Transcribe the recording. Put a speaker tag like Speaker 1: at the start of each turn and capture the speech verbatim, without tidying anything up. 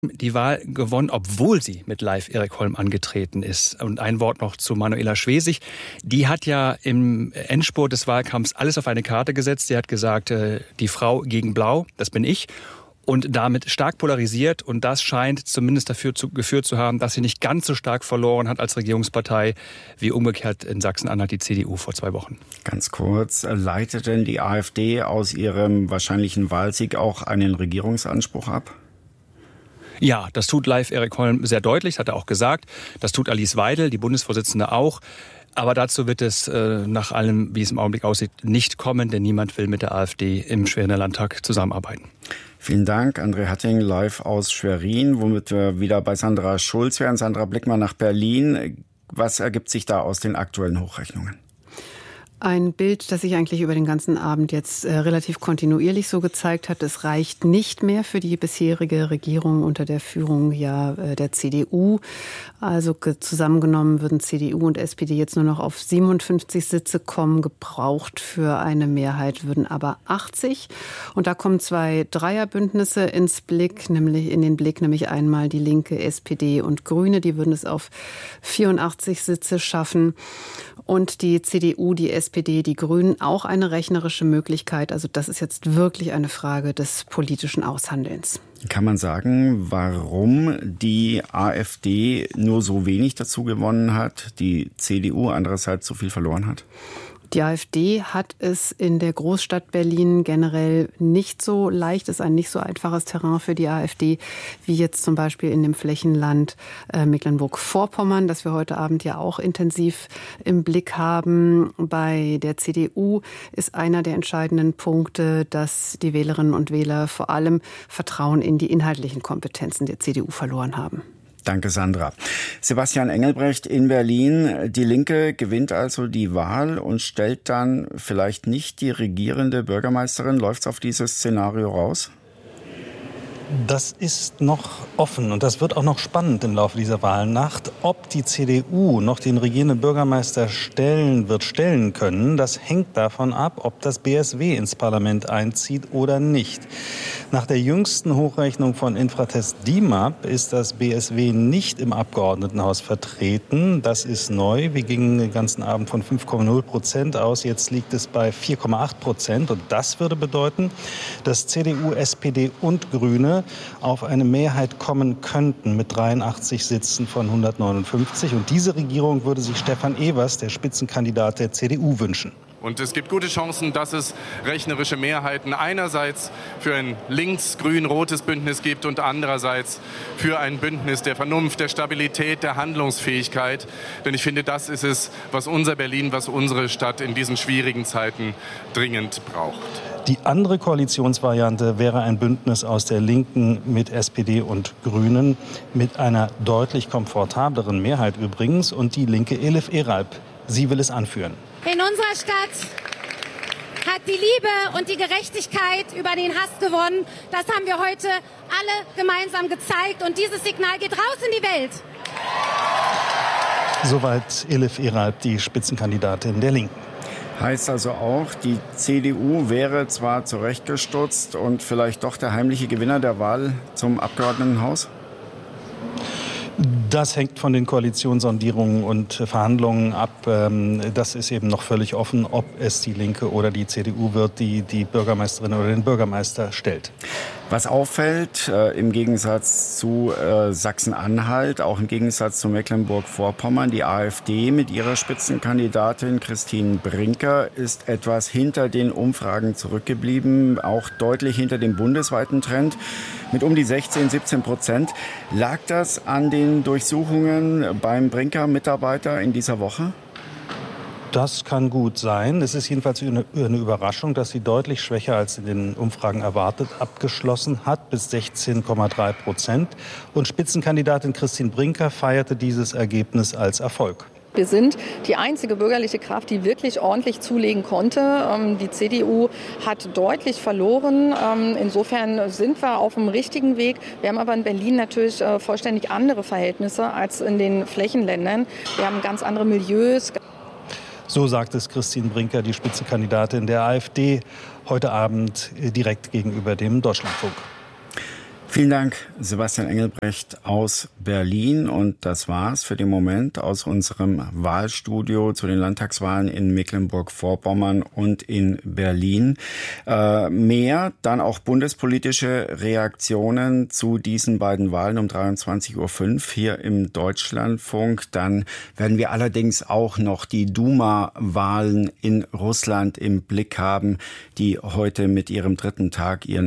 Speaker 1: die Wahl gewonnen, obwohl sie mit Leif Erik Holm angetreten ist. Und ein Wort noch zu Manuela Schwesig. Die hat ja im Endspurt des Wahlkampfs alles auf eine Karte gesetzt. Sie hat gesagt, äh, die Frau gegen Blau, das bin ich. Und damit stark polarisiert. Und das scheint zumindest dafür zu, geführt zu haben, dass sie nicht ganz so stark verloren hat als Regierungspartei wie umgekehrt in Sachsen-Anhalt die C D U vor zwei Wochen.
Speaker 2: Ganz kurz, leitet denn die AfD aus ihrem wahrscheinlichen Wahlsieg auch einen Regierungsanspruch ab?
Speaker 1: Ja, das tut Leif Erik Holm sehr deutlich, das hat er auch gesagt. Das tut Alice Weidel, die Bundesvorsitzende, auch. Aber dazu wird es äh, nach allem, wie es im Augenblick aussieht, nicht kommen, denn niemand will mit der AfD im Schweriner Landtag zusammenarbeiten.
Speaker 2: Vielen Dank, André Hatting, live aus Schwerin, womit wir wieder bei Sandra Schulz wären. Sandra, blick mal nach Berlin. Was ergibt sich da aus den aktuellen Hochrechnungen?
Speaker 3: Ein Bild, das sich eigentlich über den ganzen Abend jetzt äh, relativ kontinuierlich so gezeigt hat. Es reicht nicht mehr für die bisherige Regierung unter der Führung ja äh, der C D U. Also zusammengenommen würden C D U und S P D jetzt nur noch auf siebenundfünfzig Sitze kommen. Gebraucht für eine Mehrheit würden aber achtzig. Und da kommen zwei Dreierbündnisse ins Blick, nämlich in den Blick, nämlich einmal die Linke, S P D und Grüne. Die würden es auf vierundachtzig Sitze schaffen. Und die C D U, die S P D, die Grünen auch eine rechnerische Möglichkeit. Also das ist jetzt wirklich eine Frage des politischen Aushandelns.
Speaker 2: Kann man sagen, warum die AfD nur so wenig dazu gewonnen hat, die C D U andererseits so viel verloren hat?
Speaker 3: Die AfD hat es in der Großstadt Berlin generell nicht so leicht, ist ein nicht so einfaches Terrain für die AfD, wie jetzt zum Beispiel in dem Flächenland äh, Mecklenburg-Vorpommern, das wir heute Abend ja auch intensiv im Blick haben. Bei der C D U ist einer der entscheidenden Punkte, dass die Wählerinnen und Wähler vor allem Vertrauen in die inhaltlichen Kompetenzen der C D U verloren haben.
Speaker 2: Danke, Sandra. Sebastian Engelbrecht in Berlin. Die Linke gewinnt also die Wahl und stellt dann vielleicht nicht die regierende Bürgermeisterin. Läuft es auf dieses Szenario raus?
Speaker 4: Das ist noch offen und das wird auch noch spannend im Laufe dieser Wahlnacht. Ob die C D U noch den regierenden Bürgermeister stellen wird, stellen können, das hängt davon ab, ob das B S W ins Parlament einzieht oder nicht. Nach der jüngsten Hochrechnung von Infratest DIMAP ist das B S W nicht im Abgeordnetenhaus vertreten. Das ist neu. Wir gingen den ganzen Abend von fünf Komma null Prozent aus. Jetzt liegt es bei vier Komma acht Prozent. Und das würde bedeuten, dass C D U, S P D und Grüne auf eine Mehrheit kommen könnten mit dreiundachtzig Sitzen von hundertneunundfünfzig. Und diese Regierung würde sich Stefan Evers, der Spitzenkandidat der C D U, wünschen.
Speaker 5: Und es gibt gute Chancen, dass es rechnerische Mehrheiten einerseits für ein links-grün-rotes Bündnis gibt und andererseits für ein Bündnis der Vernunft, der Stabilität, der Handlungsfähigkeit. Denn ich finde, das ist es, was unser Berlin, was unsere Stadt in diesen schwierigen Zeiten dringend braucht.
Speaker 4: Die andere Koalitionsvariante wäre ein Bündnis aus der Linken mit S P D und Grünen, mit einer deutlich komfortableren Mehrheit übrigens. Und die Linke Elif Eralp, sie will es anführen.
Speaker 6: In unserer Stadt hat die Liebe und die Gerechtigkeit über den Hass gewonnen. Das haben wir heute alle gemeinsam gezeigt. Und dieses Signal geht raus in die Welt.
Speaker 4: Soweit Elif Eralp, die Spitzenkandidatin der Linken.
Speaker 2: Heißt also auch, die C D U wäre zwar zurechtgestutzt und vielleicht doch der heimliche Gewinner der Wahl zum Abgeordnetenhaus?
Speaker 4: Das hängt von den Koalitionssondierungen und Verhandlungen ab. Das ist eben noch völlig offen, ob es die Linke oder die C D U wird, die die Bürgermeisterin oder den Bürgermeister stellt.
Speaker 2: Was auffällt, äh, im Gegensatz zu äh, Sachsen-Anhalt, auch im Gegensatz zu Mecklenburg-Vorpommern, die AfD mit ihrer Spitzenkandidatin Christine Brinker ist etwas hinter den Umfragen zurückgeblieben, auch deutlich hinter dem bundesweiten Trend mit um die sechzehn, siebzehn Prozent. Lag das an den Durchsuchungen beim Brinker-Mitarbeiter in dieser Woche?
Speaker 4: Das kann gut sein. Es ist jedenfalls eine, eine Überraschung, dass sie deutlich schwächer als in den Umfragen erwartet abgeschlossen hat, bis sechzehn Komma drei Prozent. Und Spitzenkandidatin Christine Brinker feierte dieses Ergebnis als Erfolg.
Speaker 7: Wir sind die einzige bürgerliche Kraft, die wirklich ordentlich zulegen konnte. Die C D U hat deutlich verloren. Insofern sind wir auf dem richtigen Weg. Wir haben aber in Berlin natürlich vollständig andere Verhältnisse als in den Flächenländern. Wir haben ganz andere Milieus.
Speaker 4: So sagt es Christine Brinker, die Spitzenkandidatin der AfD, heute Abend direkt gegenüber dem Deutschlandfunk.
Speaker 2: Vielen Dank, Sebastian Engelbrecht aus Berlin. Und das war's für den Moment aus unserem Wahlstudio zu den Landtagswahlen in Mecklenburg-Vorpommern und in Berlin. Äh, mehr, dann auch bundespolitische Reaktionen zu diesen beiden Wahlen um dreiundzwanzig Uhr fünf hier im Deutschlandfunk. Dann werden wir allerdings auch noch die Duma-Wahlen in Russland im Blick haben, die heute mit ihrem dritten Tag ihren